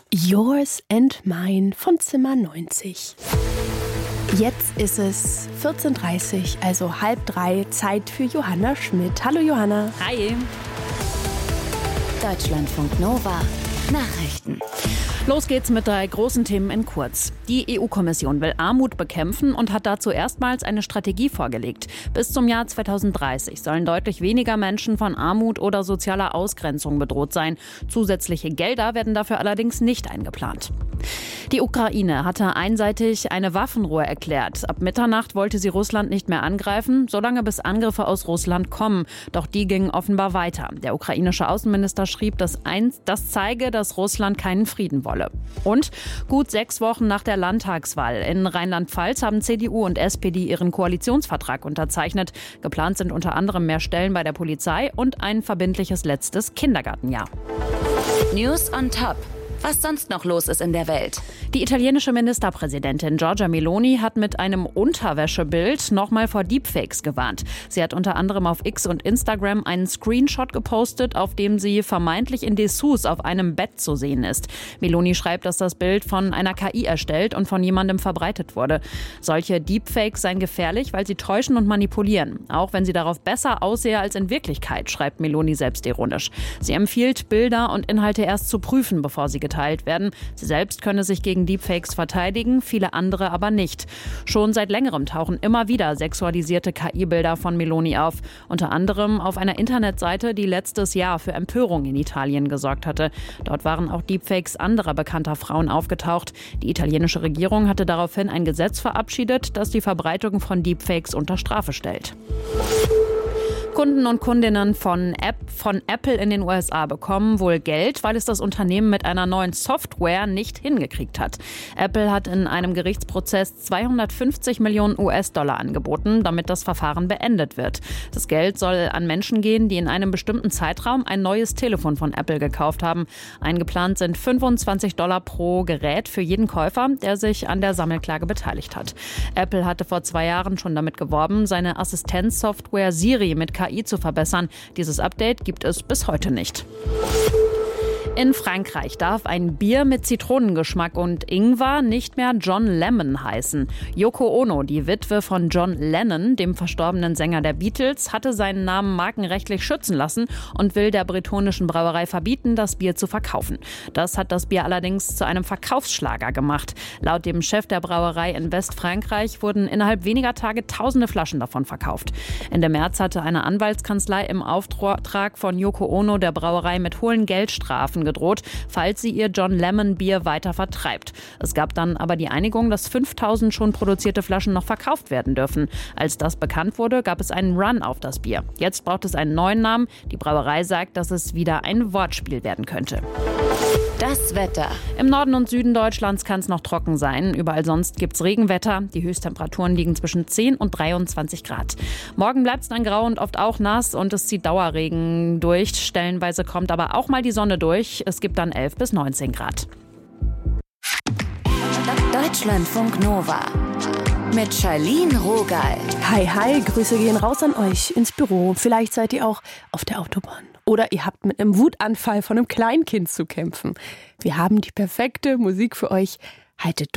Yours and Mine von Zimmer 90. Jetzt ist es 14:30 Uhr, also 2:30, Zeit für Johanna Schmidt. Hallo Johanna. Hi. Deutschlandfunk Nova. Nachrichten. Los geht's mit 3 großen Themen in kurz. Die EU-Kommission will Armut bekämpfen und hat dazu erstmals eine Strategie vorgelegt. Bis zum Jahr 2030 sollen deutlich weniger Menschen von Armut oder sozialer Ausgrenzung bedroht sein. Zusätzliche Gelder werden dafür allerdings nicht eingeplant. Die Ukraine hatte einseitig eine Waffenruhe erklärt. Ab Mitternacht wollte sie Russland nicht mehr angreifen, solange bis Angriffe aus Russland kommen. Doch die gingen offenbar weiter. Der ukrainische Außenminister schrieb, das zeige, dass Russland keinen Frieden wolle. Und gut 6 Wochen nach der Landtagswahl in Rheinland-Pfalz haben CDU und SPD ihren Koalitionsvertrag unterzeichnet. Geplant sind unter anderem mehr Stellen bei der Polizei und ein verbindliches letztes Kindergartenjahr. News on Top. Was sonst noch los ist in der Welt. Die italienische Ministerpräsidentin Giorgia Meloni hat mit einem Unterwäschebild nochmal vor Deepfakes gewarnt. Sie hat unter anderem auf X und Instagram einen Screenshot gepostet, auf dem sie vermeintlich in Dessous auf einem Bett zu sehen ist. Meloni schreibt, dass das Bild von einer KI erstellt und von jemandem verbreitet wurde. Solche Deepfakes seien gefährlich, weil sie täuschen und manipulieren. Auch wenn sie darauf besser aussehe als in Wirklichkeit, schreibt Meloni selbstironisch. Sie empfiehlt, Bilder und Inhalte erst zu prüfen, bevor sie geteilt werden. Sie selbst könne sich gegen Deepfakes verteidigen, viele andere aber nicht. Schon seit längerem tauchen immer wieder sexualisierte KI-Bilder von Meloni auf. Unter anderem auf einer Internetseite, die letztes Jahr für Empörung in Italien gesorgt hatte. Dort waren auch Deepfakes anderer bekannter Frauen aufgetaucht. Die italienische Regierung hatte daraufhin ein Gesetz verabschiedet, das die Verbreitung von Deepfakes unter Strafe stellt. Kunden und Kundinnen von Apple in den USA bekommen wohl Geld, weil es das Unternehmen mit einer neuen Software nicht hingekriegt hat. Apple hat in einem Gerichtsprozess 250 Millionen US-Dollar angeboten, damit das Verfahren beendet wird. Das Geld soll an Menschen gehen, die in einem bestimmten Zeitraum ein neues Telefon von Apple gekauft haben. Eingeplant sind $25 pro Gerät für jeden Käufer, der sich an der Sammelklage beteiligt hat. Apple hatte vor 2 Jahren schon damit geworben, seine Assistenzsoftware Siri mit KI zu verbessern. Dieses Update gibt es bis heute nicht. In Frankreich darf ein Bier mit Zitronengeschmack und Ingwer nicht mehr John Lemon heißen. Yoko Ono, die Witwe von John Lennon, dem verstorbenen Sänger der Beatles, hatte seinen Namen markenrechtlich schützen lassen und will der bretonischen Brauerei verbieten, das Bier zu verkaufen. Das hat das Bier allerdings zu einem Verkaufsschlager gemacht. Laut dem Chef der Brauerei in Westfrankreich wurden innerhalb weniger Tage tausende Flaschen davon verkauft. Ende März hatte eine Anwaltskanzlei im Auftrag von Yoko Ono der Brauerei mit hohen Geldstrafen gedroht, falls sie ihr John Lemon Bier weiter vertreibt. Es gab dann aber die Einigung, dass 5000 schon produzierte Flaschen noch verkauft werden dürfen. Als das bekannt wurde, gab es einen Run auf das Bier. Jetzt braucht es einen neuen Namen. Die Brauerei sagt, dass es wieder ein Wortspiel werden könnte. Das Wetter. Im Norden und Süden Deutschlands kann es noch trocken sein. Überall sonst gibt es Regenwetter. Die Höchsttemperaturen liegen zwischen 10 und 23 Grad. Morgen bleibt es dann grau und oft auch nass und es zieht Dauerregen durch. Stellenweise kommt aber auch mal die Sonne durch. Es gibt dann 11 bis 19 Grad. Deutschlandfunk Nova. Mit Charlene Rogal. Hi, hi, Grüße gehen raus an euch ins Büro. Vielleicht seid ihr auch auf der Autobahn. Oder ihr habt mit einem Wutanfall von einem Kleinkind zu kämpfen. Wir haben die perfekte Musik für euch. Haltet durch.